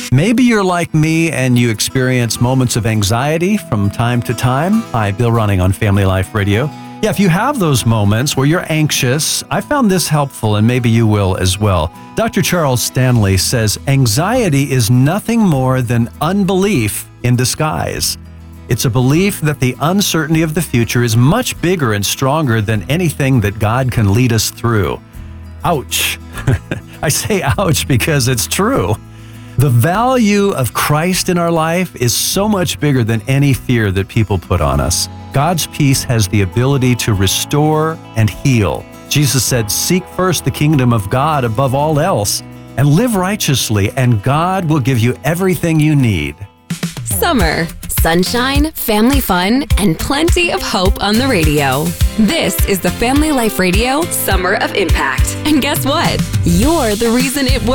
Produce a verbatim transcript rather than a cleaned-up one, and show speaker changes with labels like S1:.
S1: Maybe you're like me and you experience moments of anxiety from time to time. Hi, Bill Running on Family Life Radio. Yeah, if you have those moments where you're anxious, I found this helpful and maybe you will as well. Doctor Charles Stanley says anxiety is nothing more than unbelief in disguise. It's a belief that the uncertainty of the future is much bigger and stronger than anything that God can lead us through. Ouch. I say ouch because it's true. The value of Christ in our life is so much bigger than any fear that people put on us. God's peace has the ability to restore and heal. Jesus said, "Seek first the kingdom of God above all else, and live righteously, and God will give you everything you need."
S2: Summer, sunshine, family fun, and plenty of hope on the radio. This is the Family Life Radio Summer of Impact. And guess what? You're the reason it works.